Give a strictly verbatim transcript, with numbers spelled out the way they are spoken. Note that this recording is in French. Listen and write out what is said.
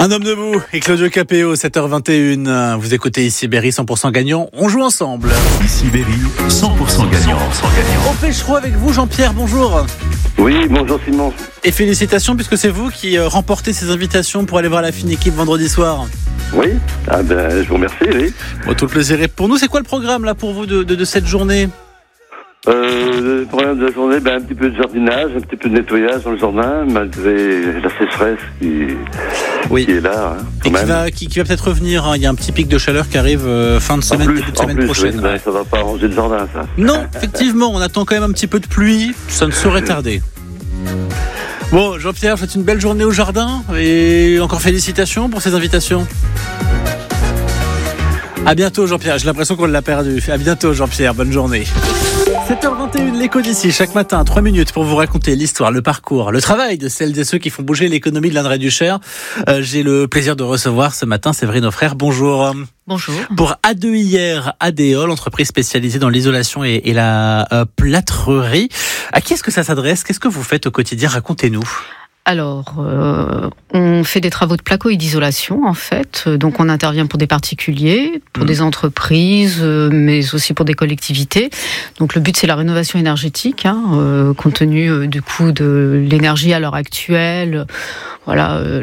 Un homme debout et Claudio Capéo, sept heures vingt et une. Vous écoutez ici Berry, cent pour cent gagnant. On joue ensemble. Ici Berry, cent pour cent gagnant. On fait choix avec vous, Jean-Pierre, bonjour. Oui, bonjour Simon. Et félicitations puisque c'est vous qui remportez ces invitations pour aller voir la fine équipe vendredi soir. Oui, ah ben, je vous remercie, oui. Bon, tout le plaisir est pour nous. C'est quoi le programme là pour vous de, de, de cette journée ? Euh, le programme de la journée, ben, un petit peu de jardinage, un petit peu de nettoyage dans le jardin, malgré la sécheresse qui, oui. qui est là. Hein, et qui va, qui, qui va peut-être revenir. Hein. Il y a un petit pic de chaleur qui arrive euh, fin de semaine, plus, début de semaine plus, prochaine. Oui, ben, ça va pas arranger le jardin, ça. Non, effectivement, on attend quand même un petit peu de pluie. Ça ne saurait tarder. Bon, Jean-Pierre, faites une belle journée au jardin et encore félicitations pour ces invitations. À bientôt, Jean-Pierre. J'ai l'impression qu'on l'a perdu. À bientôt, Jean-Pierre. Bonne journée. sept heures vingt et une, l'écho d'ici. Chaque matin, trois minutes pour vous raconter l'histoire, le parcours, le travail de celles et ceux qui font bouger l'économie de l'Indre-et-du-Cher. Euh, j'ai le plaisir de recevoir ce matin Séverine Offrère. Bonjour. Bonjour. Pour A deux I R Adéol, entreprise spécialisée dans l'isolation et, et la euh, plâtrerie. À qui est-ce que ça s'adresse ? Qu'est-ce que vous faites au quotidien ? Racontez-nous. Alors, euh, on fait des travaux de placo et d'isolation, en fait. Donc, on intervient pour des particuliers, pour mmh. des entreprises, euh, mais aussi pour des collectivités. Donc, le but, c'est la rénovation énergétique, hein, euh, compte tenu euh, du coût de l'énergie à l'heure actuelle. Voilà, euh,